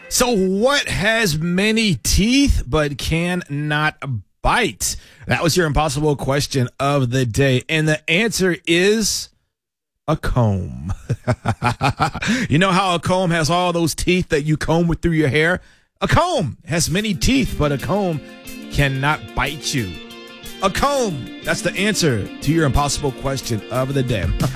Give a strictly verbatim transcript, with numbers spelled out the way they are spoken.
So what has many teeth but cannot bite? That was your impossible question of the day. And the answer is a comb. You know how a comb has all those teeth that you comb with through your hair? A comb has many teeth, but a comb cannot bite you. A comb. That's the answer to your impossible question of the day.